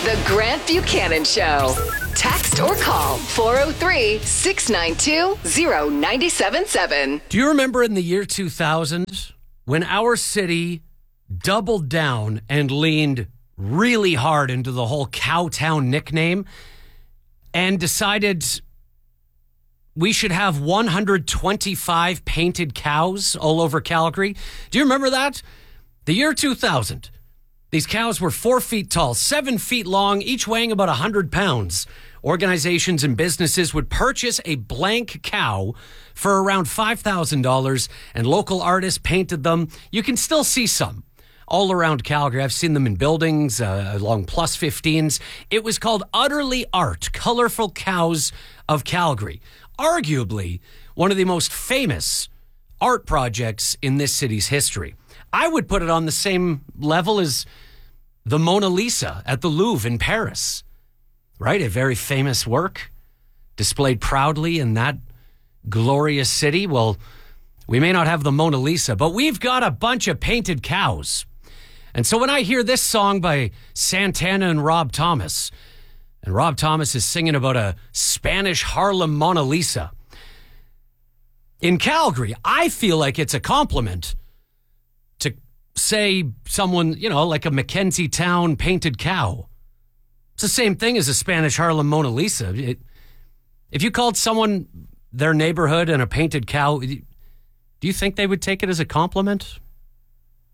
The Grant Buchanan Show. Text or call 403-692-0977. Do you remember in the year 2000 when our city doubled down and leaned really hard into the whole Cowtown nickname and decided we should have 125 painted cows all over Calgary? Do you remember that? The year 2000. These cows were 4 feet tall, 7 feet long, each weighing about 100 pounds. Organizations and businesses would purchase a blank cow for around $5,000, and local artists painted them. You can still see some all around Calgary. I've seen them in buildings along Plus 15s. It was called Utterly Art, Colorful Cows of Calgary. Arguably one of the most famous art projects in this city's history. I would put it on the same level as the Mona Lisa at the Louvre in Paris, right? A very famous work displayed proudly in that glorious city. Well, we may not have the Mona Lisa, but we've got a bunch of painted cows. And so when I hear this song by Santana and Rob Thomas, and Rob Thomas is singing about a Spanish Harlem Mona Lisa in Calgary, I feel like it's a compliment to say someone, like a Mackenzie Town painted cow. It's the same thing as a Spanish Harlem Mona Lisa. If you called someone their neighborhood and a painted cow, do you think they would take it as a compliment?